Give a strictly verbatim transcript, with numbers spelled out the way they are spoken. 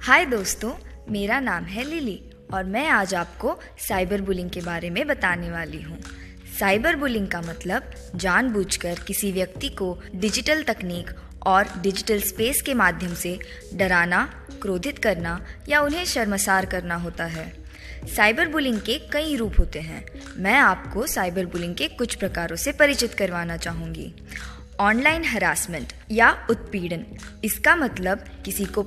हाय दोस्तों, मेरा नाम है लिली और मैं आज आपको साइबर बुलिंग के बारे में बताने वाली हूँ। साइबर बुलिंग का मतलब जानबूझकर किसी व्यक्ति को डिजिटल तकनीक और डिजिटल स्पेस के माध्यम से डराना, क्रोधित करना या उन्हें शर्मसार करना होता है। साइबर बुलिंग के कई रूप होते हैं। मैं आपको साइबर बुलिंग के कुछ प्रकारों से परिचित करवाना चाहूँगी। ऑनलाइन हरासमेंट या उत्पीड़न, इसका मतलब किसी को